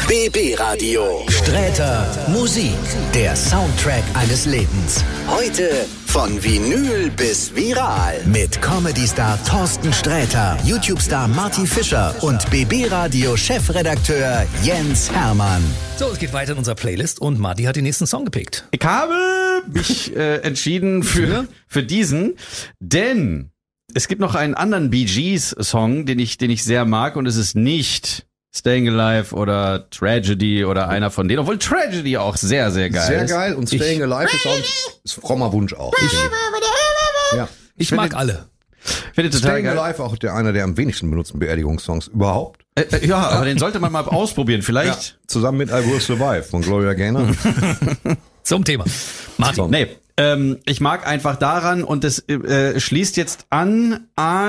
BB Radio. Sträter Musik, der Soundtrack eines Lebens. Heute von Vinyl bis viral. Mit Comedy-Star Thorsten Sträter, YouTube-Star Marty Fischer und BB Radio Chefredakteur Jens Hermann. So, es geht weiter in unserer Playlist und Marty hat den nächsten Song gepickt. Ich habe mich entschieden für diesen, denn es gibt noch einen anderen Bee Gees Song, den ich sehr mag, und es ist nicht Staying Alive oder Tragedy oder einer von denen, obwohl Tragedy auch sehr, sehr geil ist. Sehr geil, und Staying Alive ist ein frommer Wunsch auch. Ich mag alle. Finde total Staying geil. Alive auch einer der am wenigsten benutzten Beerdigungssongs überhaupt. Ja, aber den sollte man mal ausprobieren, vielleicht. Ja, zusammen mit I Will Survive von Gloria Gaynor. Zum Thema. Marty. So, nee, ich mag einfach daran, und das schließt jetzt an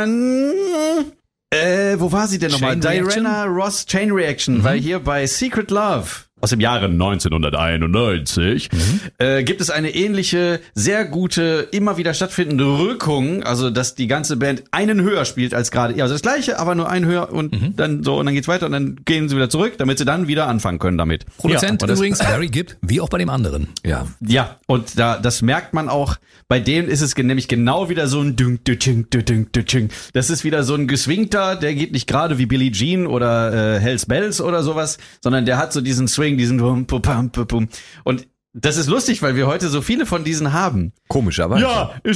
wo war sie denn nochmal? Diana Ross Chain Reaction, weil hier bei Secret Love aus dem Jahre 1991 gibt es eine ähnliche, sehr gute, immer wieder stattfindende Rückung, also dass die ganze Band einen höher spielt als gerade, also das gleiche, aber nur einen höher, und dann so, und dann geht's weiter und dann gehen sie wieder zurück, damit sie dann wieder anfangen können damit. Produzent ja, übrigens Barry Gibb, wie auch bei dem anderen. Ja, und das merkt man auch, bei denen ist es nämlich genau wieder so ein Ding. Das ist wieder so ein geswingter, der geht nicht gerade wie Billie Jean oder Hells Bells oder sowas, sondern der hat so diesen Swing, diesen und das ist lustig, weil wir heute so viele von diesen haben. Komischerweise. Ja,